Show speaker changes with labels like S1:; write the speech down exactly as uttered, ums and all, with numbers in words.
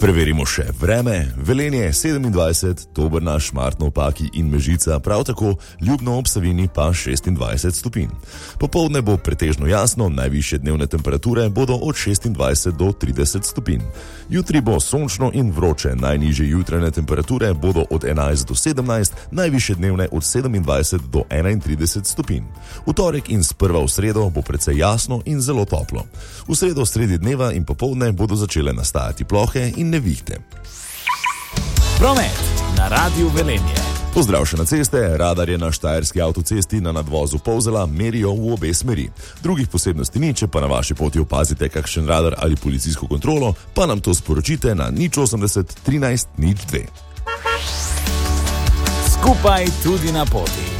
S1: Preverimo še vreme. Velenje sedemindvajset, Dobrna, Šmartno, Paki in Mežica, prav tako Ljubno ob Savinji pa šestindvajset stopinj. Popoldne bo pretežno jasno, najvišje dnevne temperature bodo od šestindvajset do trideset stopinj. Jutri bo sončno in vroče, najnižje jutranje temperature bodo od enajst do sedemnajst, najvišje dnevne od sedemindvajset do enaintrideset stopinj. V torek in sprva v sredo bo precej jasno in zelo toplo. V sredo sredi dneva in popoldne bodo začele nastajati plohe in nevihte.
S2: Promet na Radiu Velenje.
S1: Pozdrav še na ceste. Radarje na štajerski avtocesti na nadvozu Polzela merijo v obe smeri. Drugih posebnosti ni, če pa na vaši poti opazite kakšen radar ali policijsko kontrolo, pa nam to sporočite na nič osemdeset trinajst nič dve.
S2: Skupaj tudi na poti.